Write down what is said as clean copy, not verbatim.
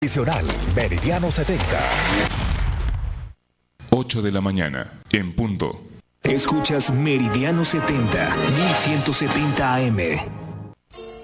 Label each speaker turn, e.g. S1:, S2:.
S1: Tradicional Meridiano 70.
S2: 8 de la mañana, en punto.
S1: Escuchas Meridiano 70, 1170 AM.